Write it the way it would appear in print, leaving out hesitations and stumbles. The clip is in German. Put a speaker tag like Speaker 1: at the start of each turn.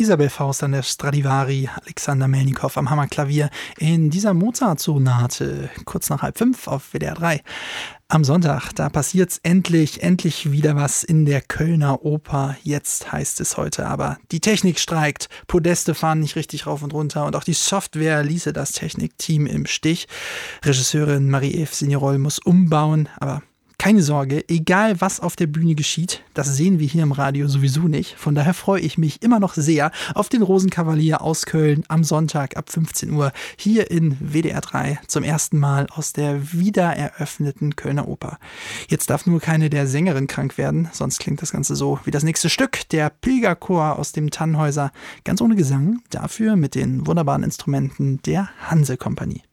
Speaker 1: Isabel Faust an der Stradivari, Alexander Melnikow am Hammerklavier in dieser Mozart-Sonate, kurz nach 4:30 auf WDR 3. Am Sonntag, da passiert's endlich wieder was in der Kölner Oper. Jetzt heißt es heute aber, die Technik streikt, Podeste fahren nicht richtig rauf und runter und auch die Software ließe das Technikteam im Stich. Regisseurin Marie-Eve Signerol muss umbauen, aber keine Sorge, egal was auf der Bühne geschieht, das sehen wir hier im Radio sowieso nicht. Von daher freue ich mich immer noch sehr auf den Rosenkavalier aus Köln am Sonntag ab 15 Uhr hier in WDR 3 zum ersten Mal aus der wiedereröffneten Kölner Oper. Jetzt darf nur keine der Sängerinnen krank werden, sonst klingt das Ganze so wie das nächste Stück, der Pilgerchor aus dem Tannhäuser, ganz ohne Gesang, dafür mit den wunderbaren Instrumenten der Hanse-Kompanie.